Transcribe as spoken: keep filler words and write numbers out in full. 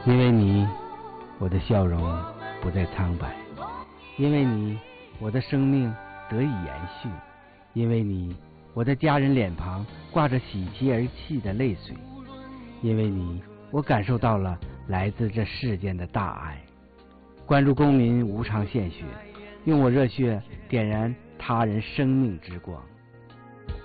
因为你，我的笑容不再苍白；因为你，我的生命得以延续；因为你，我的家人脸庞挂着喜极而泣的泪水；因为你，我感受到了来自这世间的大爱。关注公民无偿献血，用我热血点燃他人生命之光。